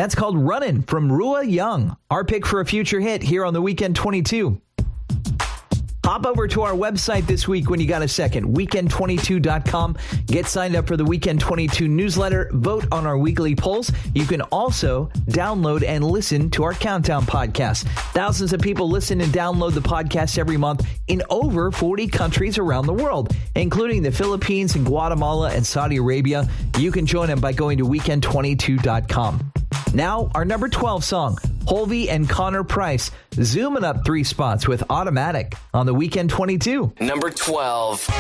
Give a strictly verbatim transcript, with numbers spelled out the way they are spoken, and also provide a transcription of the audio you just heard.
That's called Runnin' from Rua Young, our pick for a future hit here on the Weekend twenty-two. Hop over to our website this week when you got a second, weekend twenty-two dot com. Get signed up for the Weekend twenty-two newsletter. Vote on our weekly polls. You can also download and listen to our Countdown podcast. Thousands of people listen and download the podcast every month in over forty countries around the world, including the Philippines and Guatemala and Saudi Arabia. You can join them by going to weekend twenty-two dot com. Now, our number twelve song, Holvey and Connor Price, zooming up three spots with Automatic on the Weekend twenty-two. Number twelve.